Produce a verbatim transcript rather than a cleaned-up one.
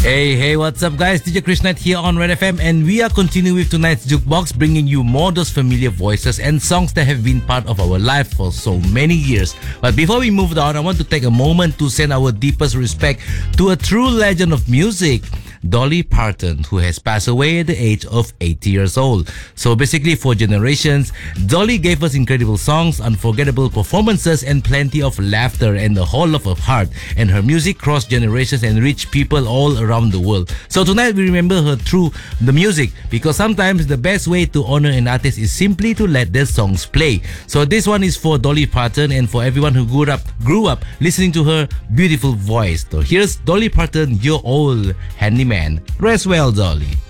Hey, hey, what's up, guys? D J Krishnat here on Red F M, and we are continuing with tonight's Jukebox, bringing you more those familiar voices and songs that have been part of our life for so many years. But before we move on, I want to take a moment to send our deepest respect to a true legend of music, Dolly Parton, who has passed away at the age of eighty years old. So basically, for generations, Dolly gave us incredible songs, unforgettable performances, and plenty of laughter and the whole of her heart. And her music crossed generations and reached people all around the world. So tonight we remember her through the music, because sometimes the best way to honor an artist is simply to let their songs play. So this one is for Dolly Parton and for everyone who grew up grew up listening to her beautiful voice. So here's Dolly Parton, Your Old Handyman. Rest well, Dolly.